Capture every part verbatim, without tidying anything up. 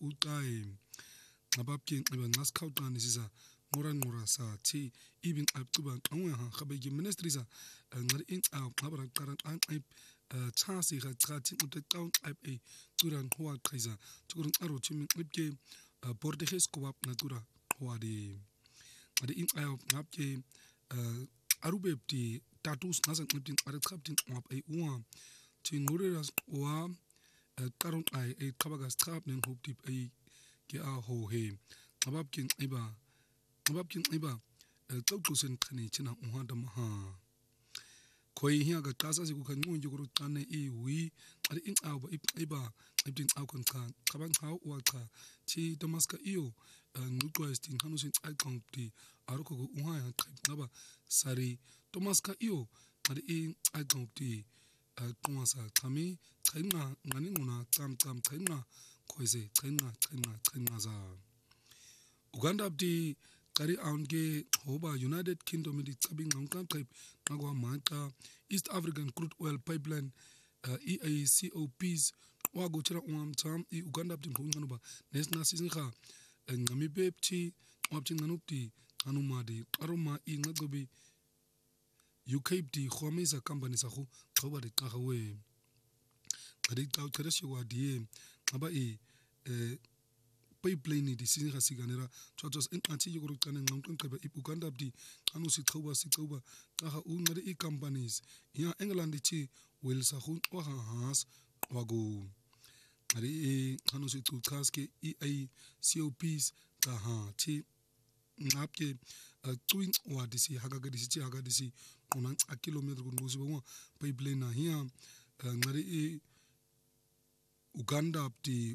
uqaye ngababke ngiba ngasikhautani siza ngora ngora sa thi ibing abcuba ngwe ha khabeki ministries ngari inqa ngabara qara anqib chasi ga chathi uthi qaun qib e quran huwa qiza tukurun aro chimi qibke bordeges ko na qura wadi ngari inqa ngabke arubebti tatus ngasa qibtin qara qhabtin ngab e uwa thi nguriras wa qarun ai e qabagas qab nen hoptip e ke a ho he ngababke ngiba ngababke ngiba xoxusen qhani thina uhanda maha khoi hiya ga qasa sikukhanqunje kuruqane i wi qali inqaba iba ibtin qawkhon cha qabang hawo wa cha thi damaska iyo ngiqwa istin khanu sin aqangti arukho uhaya qaba sari damaska iyo qali i aqangti qwasa chami chainga ngani nguna cham cham chainga khoise chainga chainga chainga za Uganda abdi kari aunge hoba United Kingdom di tsabing ngam type ngwa mata East African Crude Oil Pipeline uh, E A C O Ps wa go tshira umam tsam i Uganda abdi ngunu ba nesna sizinga ngami bepti wabti nganupti anumadi aroma i ngagobi U K di khomisa company sa go qoba di qagawe kadi tau tshirasi wa die ngaba i eh pipeline di singa siganera tshwatswas inqathi yokuruqana ngqonqeba iBuganda abdi anu siqhuba siqhuba xa ungari i companies ya England chi welsa khu wa has wago ari anu siqhuqaske E A C O Ps xa ha chi ngapke twin wa disi hagaga disi chi haga disi ona a kilometer kunbusi bangwa pipeline na hiya ngari i Uganda abdi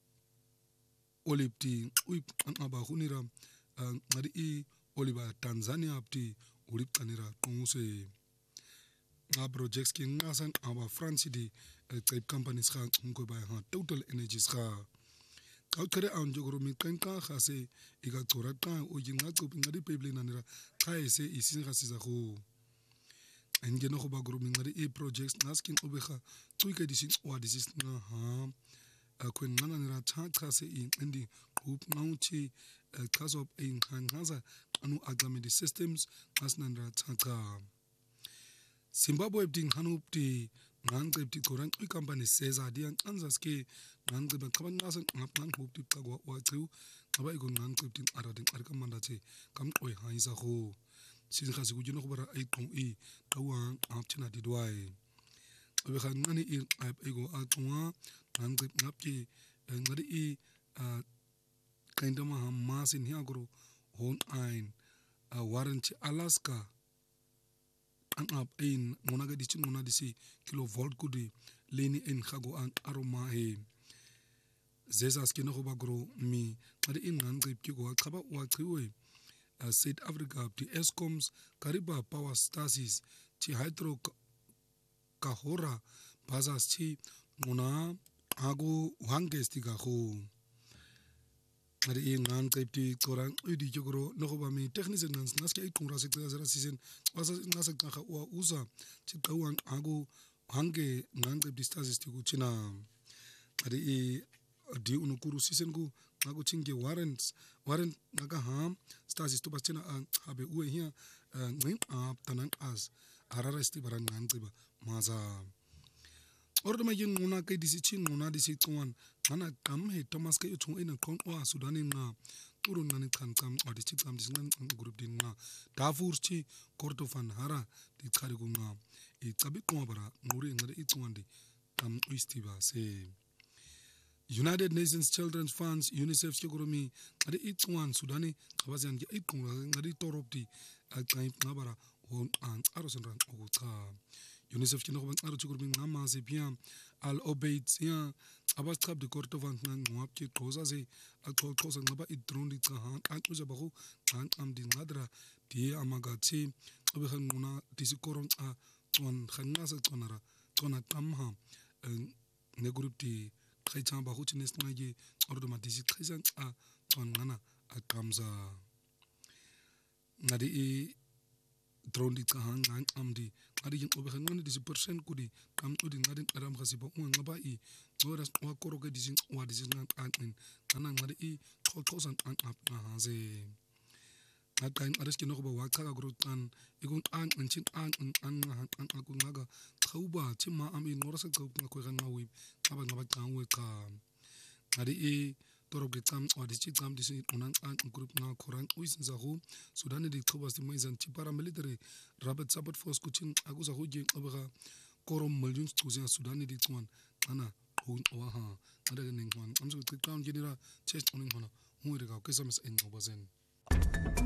olipti uip anqaba khunira ngari i oliba Tanzania abdi ulipqanira qunguse nga projects ki ngasan aba France di type companies kha ngkoba ha Total Energies kha kawkere an jogoro mi qenqa khase iga tsora qa o jinga qopi ngari pipeline nira khaise isinga siza khu engeno go ba group ngari i projects ngaskin obekha tuike disin wa disis na ha akwen ngana nira thaqa se indi group ngauthi chaso in khangaza anu agamedi systems asnandra thaqa Zimbabwe bding hanupti ngangcebti qoran i company seza dian anzaske ngangceba qabangasa ngaphan group qaqwa wachu qaba ikon ngangcebti aradin arkamandathe kamqoy hayisa go singazi kujino kubara aiqon i qawa apthina didwai abe khangani i ego atwa ngangceb ngapki ngari i kaindama hamasin hiagro hon ein warranty Alaska anap ein monaga dichin mona disi kilovolt kudi leni en khago an aroma he zesa skino go bagro mi ngari in ngangceb ki go qaba wa qiwe South Africa di Eskoms Kariba Power Stations ti hydro kahora bazas ti mona ago hangestiga go ari ngan kaipti korang udi jogoro nogoba mi technician nas naske ikungra sekta zara season wasa nasa kha wa usa ti kawan ago hange ngan kaipti stasis ti kuchina ari di unukuru season ku ago chinge warrants warrant naga ham stasis to bachina habe uwe here ngin up tanan as arara sti baran ngan tiba maza ordo ma yin nguna kai disi chin nguna disi tsuan ana kam he Thomas kai utung ina kon wa Sudani nga turun ngani kan kam odi chi kam dis ngan group din nga Darfur chi Kordofan hara di khari ku nga e tabi ko bara nguri ngari i tsuandi kam uistiba se United Nations Children's Funds UNICEF chigoromi ari i tsuan Sudani khabazan ge i kunga ngari toropti a tsaim ngabara on an arosenran ogutsa UNICEF kino ban aro chigoromi ngama se bien al obeid ya abas tab de Kordofan ngwap ki qoza se a qoza ngaba i drone di tsahan an uza bago an am di ngadra di amagati obe khanguna disi koron a tsuan khangasa tsanara tsona tamha ne group di khaytsa ba huti nesna ge ordo ma disi khaysan a tson ngana a kamza ngadi i drone di tsahan ngan amdi ngadi yin obe khangana disi percent kudi kam udi ngadi aram khasiba un ngaba i ora wakoroke dizin wa dizin nqanqin xana nqari I xoxosan nqanqap ngahaze ngaqan ariske nokuba wachaka kuruqan ikunqan inchin qan qan qan kunqaka xawuba thima ami nqora se xawuba khwega nqawi aba ngaba qanwe cha ngari I toroke qam odi chi qam disi unan qan group na khoran uisinza go Sudan di xhoba sti maizan ti paramilitary rapid support force kuchin akuza go ge xabega korom maljun xuzi Sudan di xwan ana qhun wa ha ngada ke ningwan amso qiqan genera chest onin hona muire ka kesamis enqobazen